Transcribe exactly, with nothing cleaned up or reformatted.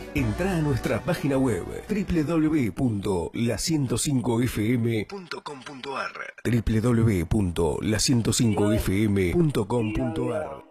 Entrá a nuestra página web w w w punto la ciento cinco f m punto com punto a r w w w punto la ciento cinco f m punto com punto a r